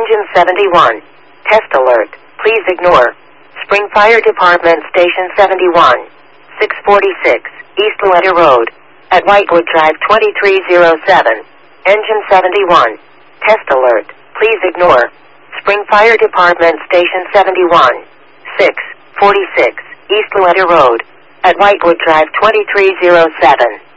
Engine 71. Test alert. Please ignore. Spring Fire Department Station 71. 646 East Letter Road. At Whitewood Drive 2307. Engine 71. Test alert. Please ignore. Spring Fire Department Station 71. 646 East Letter Road. At Whitewood Drive 2307.